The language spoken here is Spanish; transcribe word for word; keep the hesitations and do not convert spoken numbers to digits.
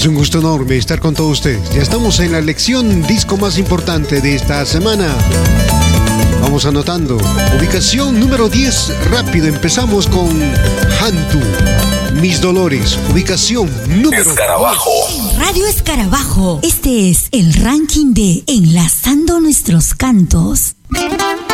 Es un gusto enorme estar con todos ustedes. Ya estamos en la lección disco más importante de esta semana. Vamos anotando. Ubicación número diez. Rápido, empezamos con Hantu, Mis Dolores. Ubicación número Escarabajo. Radio Escarabajo. Este es el ranking de Enlazando Nuestros Cantos.